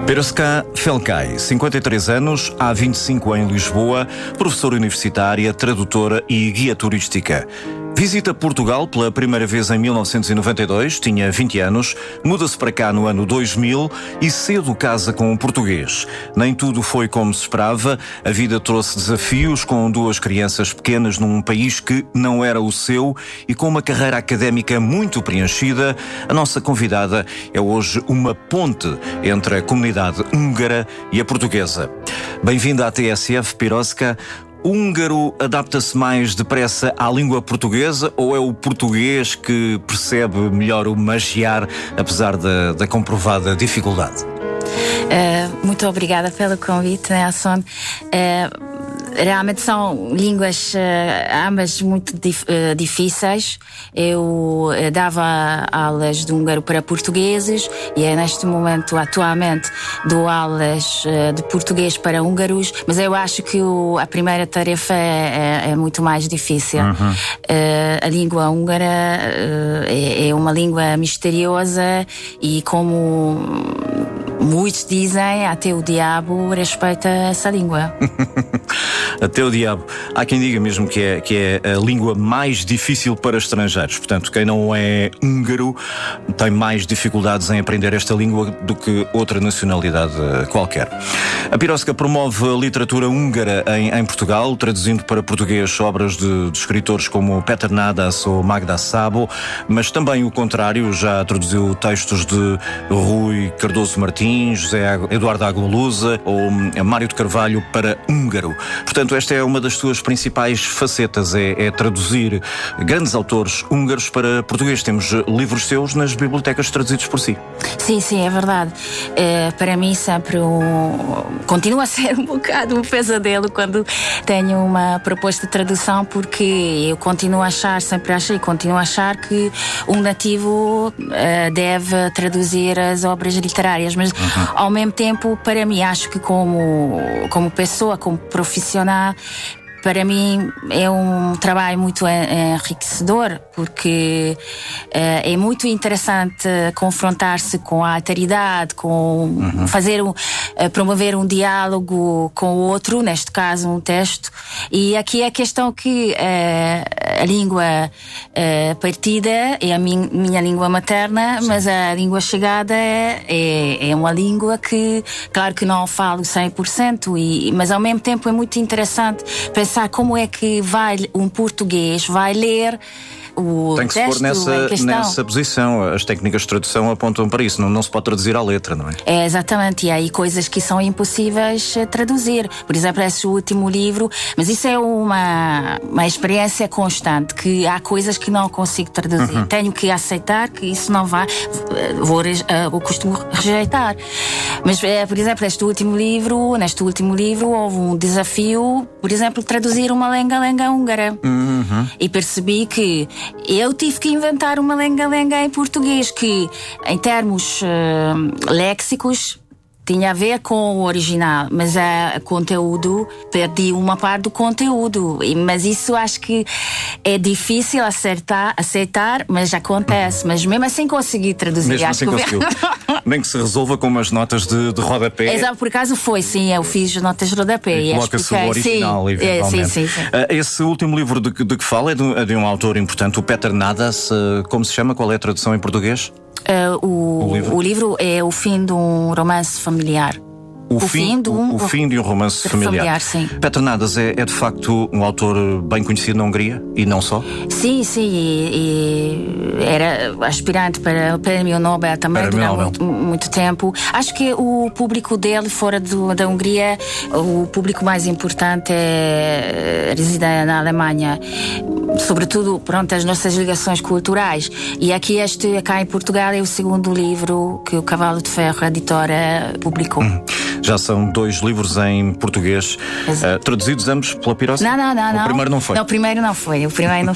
Piroska Felkai, 53 anos, há 25 em Lisboa, professora universitária, tradutora e guia turística. Visita Portugal pela primeira vez em 1992, tinha 20 anos, muda-se para cá no ano 2000 e cedo casa com um português. Nem tudo foi como se esperava, a vida trouxe desafios com 2 crianças pequenas num país que não era o seu e com uma carreira académica muito preenchida. A nossa convidada é hoje uma ponte entre a comunidade húngara e a portuguesa. Bem-vinda à TSF, Piroska. O húngaro adapta-se mais depressa à língua portuguesa ou é o português que percebe melhor o magiar, apesar da comprovada dificuldade? Muito obrigada pelo convite, Nelson. Realmente são línguas ambas muito difíceis. Eu dava aulas de húngaro para portugueses e neste momento, atualmente, dou aulas de português para húngaros, mas eu acho que a primeira tarefa é muito mais difícil. A língua húngara é uma língua misteriosa e, como muitos dizem, até o diabo respeita essa língua. Até o diabo. Há quem diga mesmo que é a língua mais difícil para estrangeiros. Portanto, quem não é húngaro tem mais dificuldades em aprender esta língua do que outra nacionalidade qualquer. A Piroska promove a literatura húngara em Portugal, traduzindo para português obras de escritores como Péter Nádas ou Magda Szabo, mas também o contrário, já traduziu textos de Rui Cardoso Martins, José Eduardo Agualusa ou Mário de Carvalho para húngaro. Portanto, esta é uma das suas principais facetas, é traduzir grandes autores húngaros para português. Temos livros seus nas bibliotecas traduzidos por si. Sim, é verdade. Para mim sempre continua a ser um bocado um pesadelo quando tenho uma proposta de tradução, porque eu sempre achei e continuo a achar que um nativo deve traduzir as obras literárias, mas ao mesmo tempo, para mim, acho que como pessoa, como profissional, para mim é um trabalho muito enriquecedor, porque é muito interessante confrontar-se com a alteridade, com promover um diálogo com o outro, neste caso um texto. E aqui é a questão que a língua partida é a minha língua materna, mas a língua chegada é uma língua que, claro que não falo 100%, mas ao mesmo tempo é muito interessante pensar como é que um português vai ler o tem que texto, se pôr nessa posição. As técnicas de tradução apontam para isso. Não se pode traduzir à letra, não é? É, exatamente. E há aí coisas que são impossíveis traduzir. Por exemplo, esse último livro. Mas isso é uma experiência constante, que há coisas que não consigo traduzir. Tenho que aceitar que isso não vai. Eu costumo rejeitar. Mas, por exemplo, neste último livro houve um desafio, por exemplo, traduzir uma lenga-lenga húngara. E percebi que eu tive que inventar uma lenga-lenga em português que, em termos léxicos, tinha a ver com o original, mas conteúdo, perdi uma parte do conteúdo. Mas isso acho que é difícil aceitar, mas acontece. Mas mesmo assim consegui traduzir. Mesmo assim conseguiu. Nem que se resolva com umas notas de rodapé. Exato, por acaso foi, sim, eu fiz notas de rodapé. E coloca-se o original, eventualmente. Sim. Esse último livro de que fala é de um autor importante, o Péter Nádas. Como se chama? Qual é a tradução em português? O livro é o fim de um romance familiar. O fim de um romance familiar. Sim. Péter Nádas é de facto um autor bem conhecido na Hungria e não só? Sim, e era aspirante para o Prémio Nobel também durante muito tempo. Acho que o público dele fora da Hungria, o público mais importante reside na Alemanha. Sobretudo, as nossas ligações culturais. E aqui cá em Portugal é o segundo livro que o Cavalo de Ferro, a editora, publicou. Já são 2 livros em português, traduzidos ambos pela Piroska? Não. O primeiro não foi? Não, o primeiro não foi.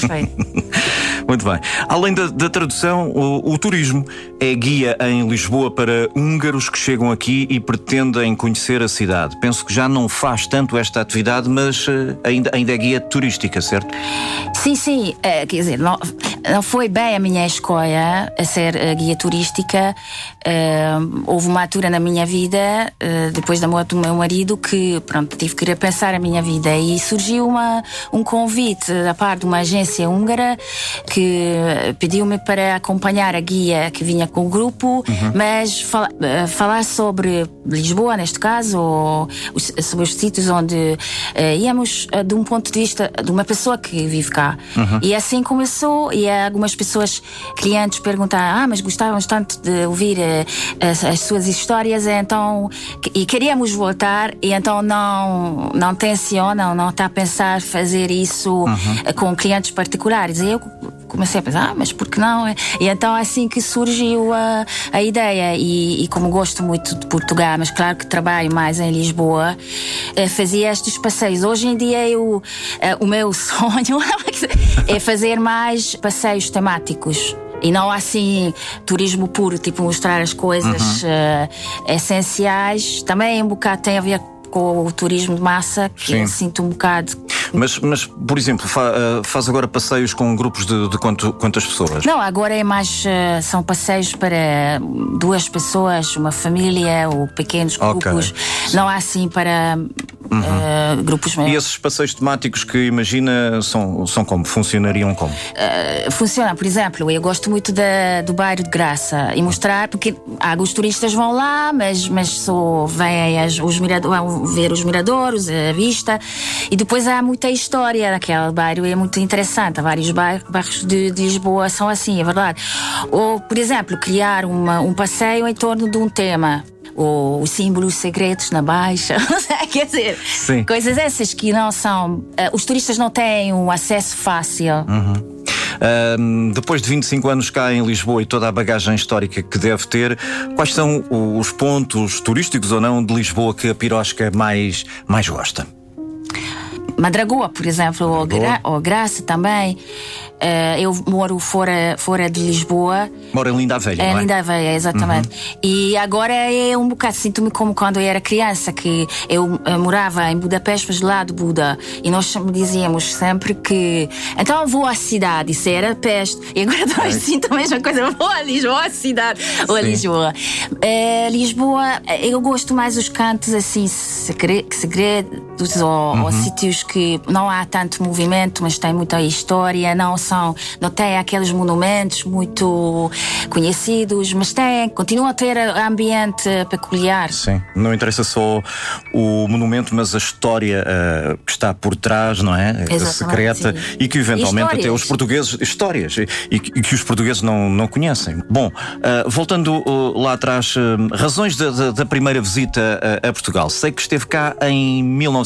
Muito bem. Além da tradução, o turismo é guia em Lisboa para húngaros que chegam aqui e pretendem conhecer a cidade. Penso que já não faz tanto esta atividade, mas ainda é guia turística, certo? Sim. Quer dizer, não foi bem a minha escolha a ser guia turística. houve uma altura na minha vida, depois da morte do meu marido, que pronto, tive que repensar a minha vida, e surgiu um convite da parte de uma agência húngara que pediu-me para acompanhar a guia que vinha com o grupo, mas falar sobre Lisboa, neste caso, ou sobre os sítios onde íamos de um ponto de vista de uma pessoa que vive cá. E assim começou, e algumas pessoas, clientes, perguntaram: mas gostávamos tanto de ouvir as suas histórias, então, e queríamos voltar, e então não tencionam, não está a pensar fazer isso com clientes particulares. E eu comecei a pensar: mas por que não? E então assim que surgiu a ideia, e como gosto muito de Portugal, mas claro que trabalho mais em Lisboa, fazia estes passeios. Hoje em dia o meu sonho é fazer mais passeios temáticos. E não assim turismo puro, tipo mostrar as coisas essenciais. Também um bocado tem a ver com o turismo de massa, que eu sinto um bocado. Mas por exemplo, faz agora passeios com grupos de quantas pessoas? Não, agora é mais, são passeios para 2 pessoas, uma família, ou pequenos grupos. Não há assim para grupos maiores. E esses passeios temáticos que imagina são como? Funcionariam como? Funciona, por exemplo, eu gosto muito do bairro de Graça, e mostrar, porque alguns turistas vão lá, mas só vêm ver os miradores, a vista, e depois há muita história naquele bairro, é muito interessante. Há vários bairros de Lisboa são assim, é verdade. Ou, por exemplo, criar um passeio em torno de um tema, ou os símbolos secretos na Baixa, quer dizer, coisas essas que não são, os turistas não têm um acesso fácil. Depois de 25 anos cá em Lisboa e toda a bagagem histórica que deve ter, quais são os pontos turísticos ou não de Lisboa que a Pirosca mais gosta? Madragoa, por exemplo, ou Graça também. Eu moro fora de Lisboa. Moro em Linda a Velha, não é? Linda a Velha, exatamente. E agora é um bocado, sinto-me como quando eu era criança, que eu morava em Budapeste, mas lá de Buda, e nós dizíamos sempre que então vou à cidade, isso era Peste, e agora nós sinto a mesma coisa, vou a Lisboa, à cidade, ou a Lisboa. Lisboa, eu gosto mais dos cantos assim segredos, ou sítios que não há tanto movimento, mas tem muita história, não tem aqueles monumentos muito conhecidos, mas continua a ter ambiente peculiar. Sim, não interessa só o monumento, mas a história que está por trás, não é? Secreta, e que eventualmente até os portugueses, histórias, e que os portugueses não conhecem. Bom, voltando lá atrás, razões da primeira visita a Portugal. Sei que esteve cá em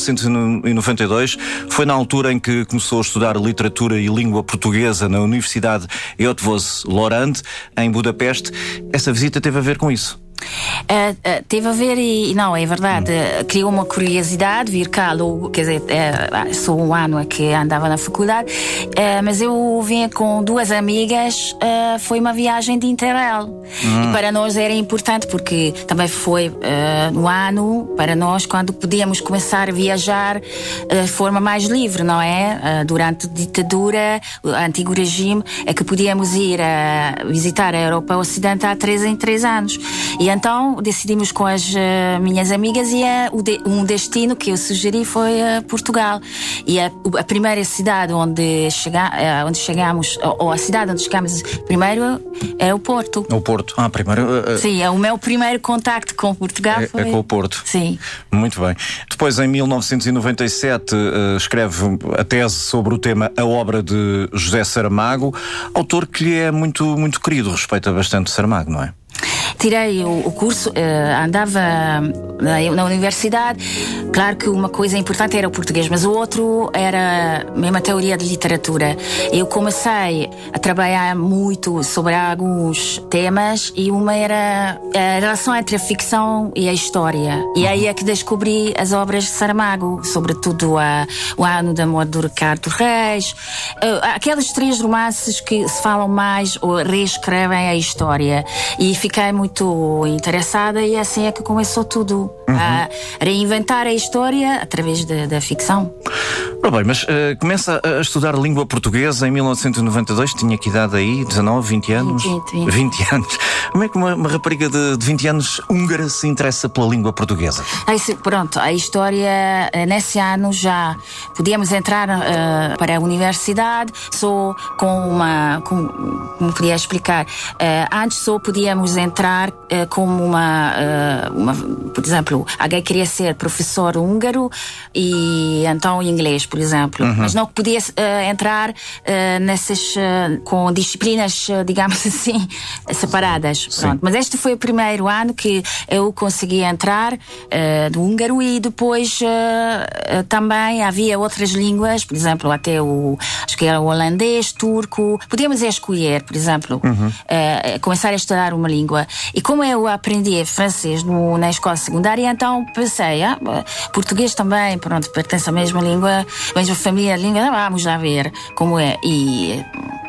1992, foi na altura em que começou a estudar literatura e língua portuguesa na Universidade Eötvös Loránd, em Budapeste. Essa visita teve a ver com isso? Teve a ver, e não, é verdade, criou uma curiosidade vir cá, quer dizer, só um ano é que andava na faculdade, mas eu vinha com 2 amigas, foi uma viagem de Interrail, e para nós era importante porque também foi no ano, para nós, quando podíamos começar a viajar de forma mais livre, não é? Durante a ditadura, o antigo regime, é que podíamos ir visitar a Europa Ocidental 3 em 3 anos. E então decidimos com as minhas amigas, e um destino que eu sugeri foi Portugal. E a primeira cidade onde chegámos, ou a cidade onde chegámos primeiro, é o Porto. O Porto. Primeiro. Sim, o meu primeiro contacto com Portugal foi com o Porto. Sim. Muito bem. Depois, em 1997, escreve a tese sobre o tema A Obra de José Saramago, autor que lhe é muito, muito querido, respeita bastante Saramago, não é? Tirei o curso, andava na universidade. Claro que uma coisa importante era o português, mas o outro era mesmo a teoria de literatura. Eu comecei a trabalhar muito sobre alguns temas, e uma era a relação entre a ficção e a história. E aí é que descobri as obras de Saramago, sobretudo O Ano da Morte do Ricardo Reis, aqueles 3 romances que se falam mais ou reescrevem a história. E fiquei muito interessada, e assim é que começou tudo, a reinventar a história através da ficção. Ora bem, mas começa a estudar língua portuguesa em 1992, tinha que idade aí? 19, 20 anos? 20 anos. Como é que uma rapariga de 20 anos húngara se interessa pela língua portuguesa? Pronto, a história, nesse ano já podíamos entrar para a universidade só como podia explicar, antes só podíamos entrar como por exemplo, alguém queria ser professor húngaro e então inglês, por exemplo, mas não podia entrar nessas com disciplinas, digamos assim, separadas. Pronto. Mas este foi o primeiro ano que eu consegui entrar do húngaro e depois também havia outras línguas, por exemplo, até acho que era o holandês, turco. Podíamos escolher, por exemplo, começar a estudar uma língua. E como eu aprendi francês na escola secundária, então pensei, português também, pronto, pertence à mesma língua, mesma família, língua, vamos lá ver como é. E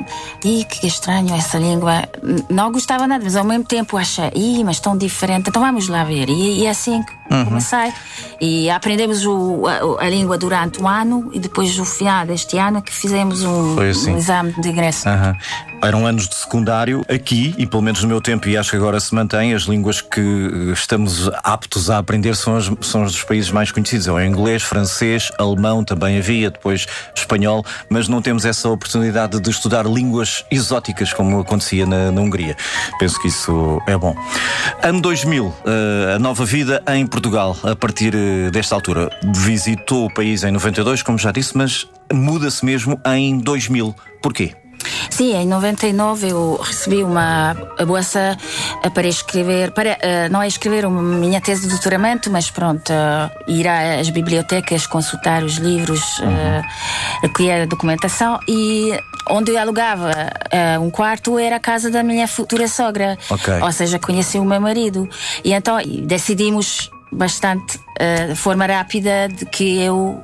que estranho essa língua. Não gostava nada, mas ao mesmo tempo achei, mas tão diferente, então vamos lá ver. E assim comecei. E aprendemos a língua durante um ano e depois no final deste ano que fizemos um exame de ingresso. Eram anos de secundário aqui, e pelo menos no meu tempo, e acho que agora se mantém, as línguas que estamos aptos a aprender são os dos países mais conhecidos. É o inglês, francês, alemão também havia, depois espanhol, mas não temos essa oportunidade de estudar línguas exóticas como acontecia na Hungria. Penso que isso é bom. Ano 2000, a nova vida em Portugal, a partir desta altura. Visitou o país em 92, como já disse, mas muda-se mesmo em 2000. Porquê? Sim, em 99 eu recebi uma bolsa para escrever, não é escrever a minha tese de doutoramento, mas pronto, ir às bibliotecas, consultar os livros, recolher a documentação, e onde eu alugava um quarto era a casa da minha futura sogra. Ou seja, conheci o meu marido. E então decidimos bastante de forma rápida de que eu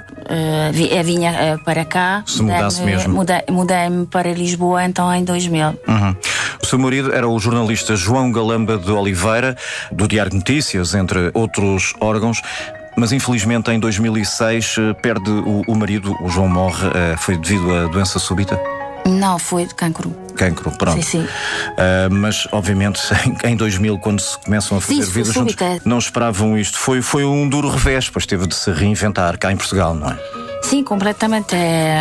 vinha para cá. Se mudasse mesmo. Mudei-me para Lisboa então em 2000. O seu marido era o jornalista João Galamba de Oliveira, do Diário de Notícias, entre outros órgãos. Mas infelizmente em 2006 perde o marido, o João morre. Foi devido a doença súbita? Não, foi de cancro. Cancro, pronto. Sim. Mas obviamente em 2000, quando se começam a fazer vidas juntos, não esperavam isto. Foi um duro revés, pois teve de se reinventar cá em Portugal, não é? Sim, completamente.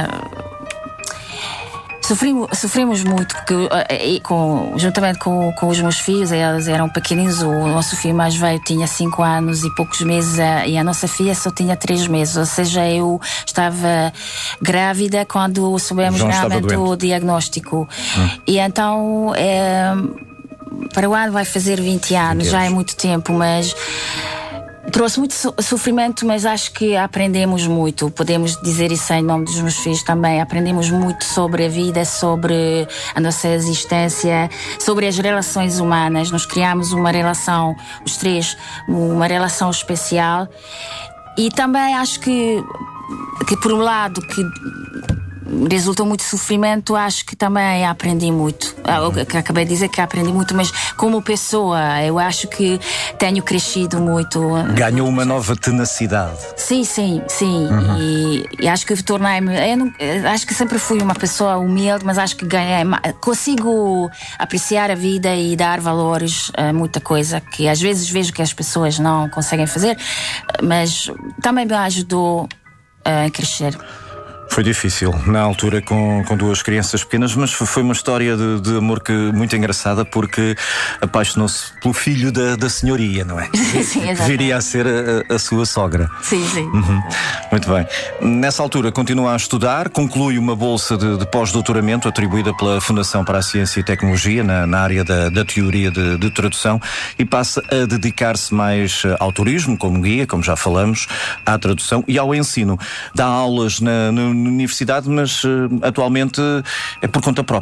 Sofrimos muito, porque juntamente com os meus filhos, eles eram pequeninos. O nosso filho mais velho tinha 5 anos e poucos meses e a nossa filha só tinha 3 meses. Ou seja, eu estava grávida quando soubemos realmente o diagnóstico. E então, para o ano vai fazer 20 anos, já é muito tempo, mas trouxe muito sofrimento, mas acho que aprendemos muito. Podemos dizer isso em nome dos meus filhos também. Aprendemos muito sobre a vida, sobre a nossa existência, sobre as relações humanas. Nós criamos uma relação, os três, uma relação especial. E também acho que por um lado, que resultou muito sofrimento, acho que também aprendi muito. Acabei de dizer que aprendi muito, mas como pessoa, eu acho que tenho crescido muito. Ganhou uma nova tenacidade. Sim. E acho que tornei-me. Acho que sempre fui uma pessoa humilde, mas acho que consigo apreciar a vida e dar valores a muita coisa que às vezes vejo que as pessoas não conseguem fazer, mas também me ajudou a crescer. Foi difícil, na altura, com 2 crianças pequenas, mas foi uma história de amor muito engraçada, porque apaixonou-se pelo filho da senhoria, não é? Sim, que viria a ser a sua sogra. Sim. Muito bem. Nessa altura continua a estudar, conclui uma bolsa de pós-doutoramento atribuída pela Fundação para a Ciência e Tecnologia na área da teoria de tradução, e passa a dedicar-se mais ao turismo, como guia, como já falamos, à tradução e ao ensino. Dá aulas na universidade, mas atualmente é por conta própria.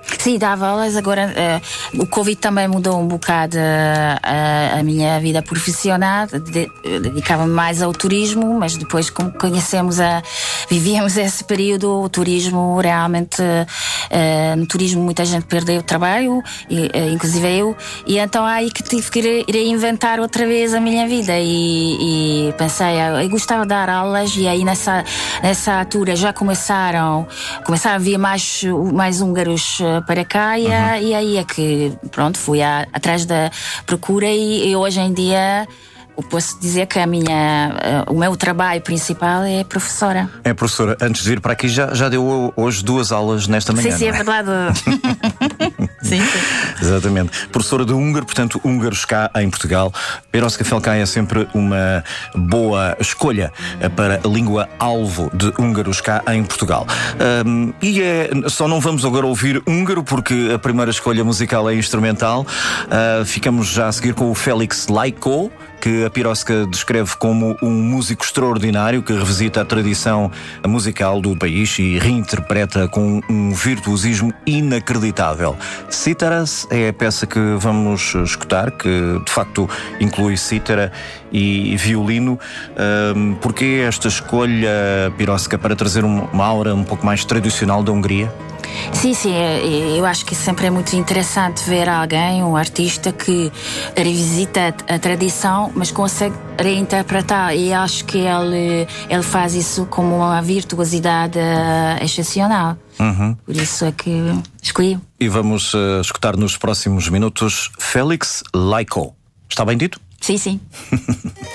Sim, dava aulas. Agora o Covid também mudou um bocado a minha vida profissional. Dedicava-me mais ao turismo, mas depois, como vivíamos esse período, o turismo realmente, no turismo muita gente perdeu o trabalho, inclusive eu, e então aí que tive que reinventar outra vez a minha vida e pensei, eu gostava de dar aulas, e aí nessa altura já começaram a vir mais húngaros para cá, e aí é que, pronto, fui atrás da procura, e hoje em dia eu posso dizer que o meu trabalho principal é professora. É professora. Antes de vir para aqui já deu hoje 2 aulas nesta manhã. Sim, é verdade. Sim. Exatamente. Professora de húngaro, portanto, húngaros cá em Portugal. Piroska Felkai é sempre uma boa escolha para a língua alvo de húngaros cá em Portugal. Só não vamos agora ouvir húngaro, porque a primeira escolha musical é instrumental. Ficamos já a seguir com o Félix Lajkó, que a Piroska descreve como um músico extraordinário que revisita a tradição musical do país e reinterpreta com um virtuosismo inacreditável. Cítaras é a peça que vamos escutar, que de facto inclui cítara e violino. Porquê esta escolha, Piroska, para trazer uma aura um pouco mais tradicional da Hungria? Sim, eu acho que sempre é muito interessante ver alguém, um artista que revisita a tradição, mas consegue reinterpretar, e acho que ele faz isso com uma virtuosidade excepcional. Por isso é que escolhi. E vamos escutar nos próximos minutos Félix Lajkó. Está bem dito? Sim.